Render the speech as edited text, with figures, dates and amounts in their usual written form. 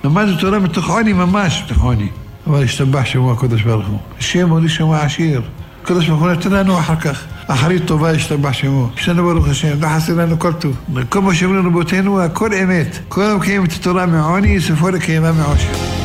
למד התורה מתוך עוני ממש, מתוך עוני. אבל השתבח שמו הקדוש ברוך הוא. השם הוא לי שמו עשיר. הקדוש ברוך הוא נתן לנו אחר כך. אחרית טובה השתבח שמו. יש לנו ברוך השם, לא חסר לנו כל טוב. כל מה שאומרים רבותינו, הכל אמת. כל המקיים את התורה מעוני, סופו לקיימה מעושר.